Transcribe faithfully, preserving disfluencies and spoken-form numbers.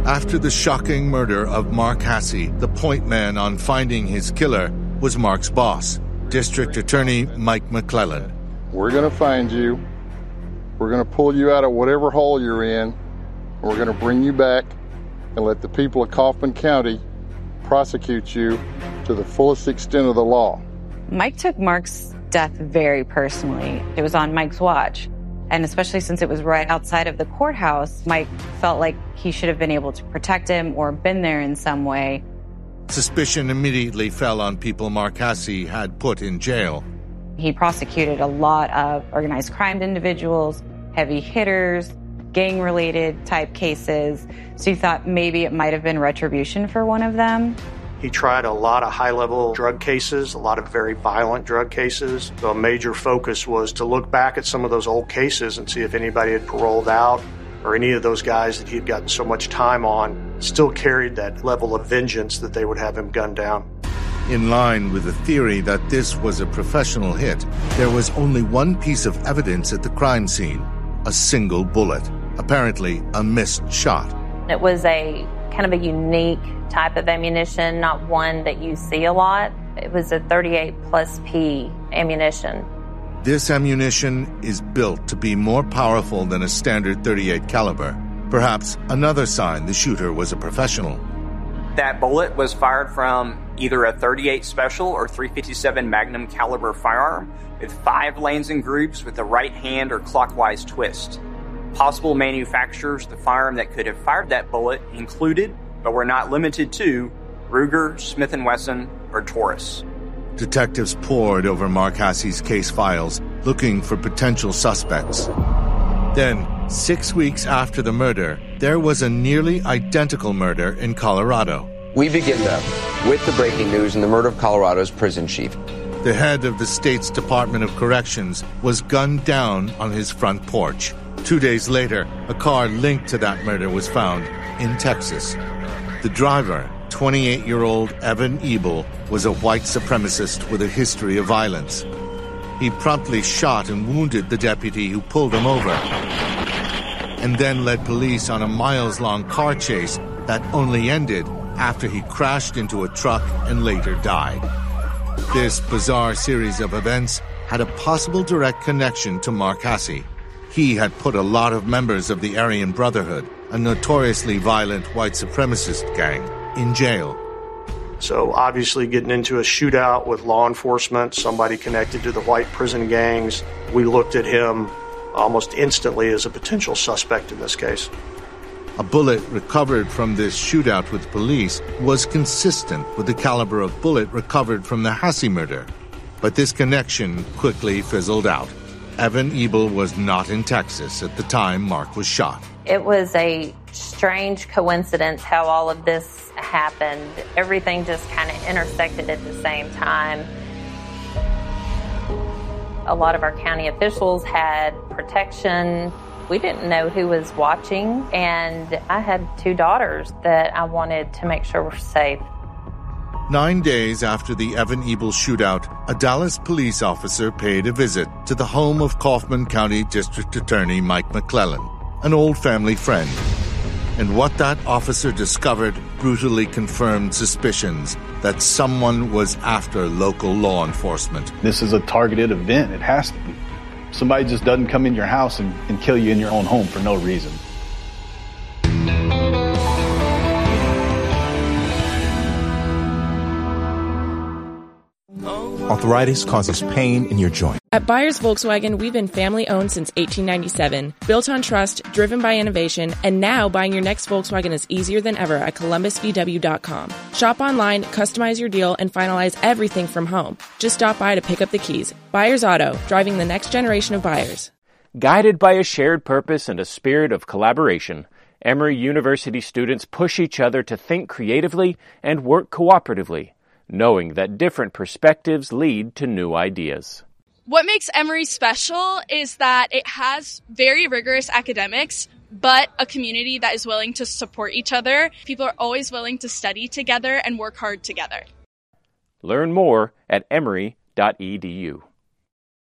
After the shocking murder of Mark Hasse, the point man on finding his killer was Mark's boss, District Attorney Mike McClellan. We're going to find you. We're going to pull you out of whatever hole you're in. And we're going to bring you back and let the people of Kaufman County prosecute you to the fullest extent of the law. Mike took Mark's death very personally. It was on Mike's watch. And especially since it was right outside of the courthouse, Mike felt like he should have been able to protect him or been there in some way. Suspicion immediately fell on people Mark Hasse had put in jail. He prosecuted a lot of organized crime individuals, heavy hitters, gang-related type cases. So he thought maybe it might have been retribution for one of them. He tried a lot of high-level drug cases, a lot of very violent drug cases. So a major focus was to look back at some of those old cases and see if anybody had paroled out or any of those guys that he had gotten so much time on still carried that level of vengeance that they would have him gunned down. In line with the theory that this was a professional hit, there was only one piece of evidence at the crime scene, a single bullet, apparently a missed shot. It was a kind of a unique type of ammunition, not one that you see a lot. It was a thirty-eight plus P ammunition. This ammunition is built to be more powerful than a standard thirty-eight caliber. Perhaps another sign the shooter was a professional. That bullet was fired from either a thirty-eight Special or three fifty-seven Magnum caliber firearm with five lanes and grooves with a right hand or clockwise twist. Possible manufacturers of the firearm that could have fired that bullet included, but were not limited to, Ruger, Smith and Wesson, or Taurus. Detectives pored over Mark Hasse's case files, looking for potential suspects. Then, six weeks after the murder, there was a nearly identical murder in Colorado. We begin then with the breaking news in the murder of Colorado's prison chief. The head of the state's Department of Corrections was gunned down on his front porch. Two days later, a car linked to that murder was found in Texas. The driver, twenty-eight-year-old Evan Ebel, was a white supremacist with a history of violence. He promptly shot and wounded the deputy who pulled him over, and then led police on a miles-long car chase that only ended after he crashed into a truck and later died. This bizarre series of events had a possible direct connection to Mark Hasse. He had put a lot of members of the Aryan Brotherhood, a notoriously violent white supremacist gang, in jail. So obviously getting into a shootout with law enforcement, somebody connected to the white prison gangs, we looked at him almost instantly as a potential suspect in this case. A bullet recovered from this shootout with police was consistent with the caliber of bullet recovered from the Hasse murder. But this connection quickly fizzled out. Evan Ebel was not in Texas at the time Mark was shot. It was a strange coincidence how all of this happened. Everything just kind of intersected at the same time. A lot of our county officials had protection. We didn't know who was watching, and I had two daughters that I wanted to make sure were safe. Nine days after the Evan Ebel shootout, a Dallas police officer paid a visit to the home of Kaufman County District Attorney Mike McClellan, an old family friend. And what that officer discovered brutally confirmed suspicions that someone was after local law enforcement. This is a targeted event. It has to be. Somebody just doesn't come in your house and, and kill you in your own home for no reason. Arthritis causes pain in your joint. At Byers Volkswagen, we've been family-owned since eighteen ninety-seven, built on trust, driven by innovation, and now buying your next Volkswagen is easier than ever at columbus v w dot com. Shop online, customize your deal, and finalize everything from home. Just stop by to pick up the keys. Byers Auto, driving the next generation of buyers. Guided by a shared purpose and a spirit of collaboration, Emory University students push each other to think creatively and work cooperatively, knowing that different perspectives lead to new ideas. What makes Emory special is that it has very rigorous academics, but a community that is willing to support each other. People are always willing to study together and work hard together. Learn more at emory dot e d u.